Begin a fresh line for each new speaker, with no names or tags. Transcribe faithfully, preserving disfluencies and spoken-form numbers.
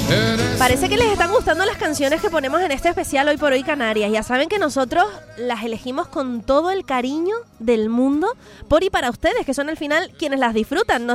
Parece que les están gustando las canciones que ponemos en este especial Hoy por Hoy Canarias. Ya saben que nosotros las elegimos con todo el cariño del mundo por y para ustedes, que son al final quienes las disfrutan. Nos